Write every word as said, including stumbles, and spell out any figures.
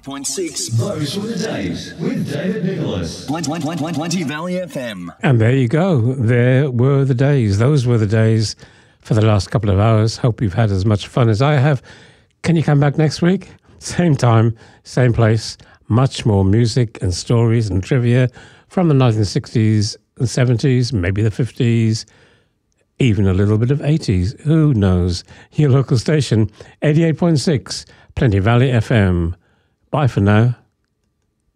ninety-eight point six. Those were the days with David Nicholas. Plenty Valley F M. And there you go. There were the days. Those were the days for the last couple of hours. Hope you've had as much fun as I have. Can you come back next week? Same time, same place. Much more music and stories and trivia from the nineteen sixties and seventies, maybe the fifties, even a little bit of eighties. Who knows? Your local station, eighty-eight point six, Plenty Valley F M. Bye for now.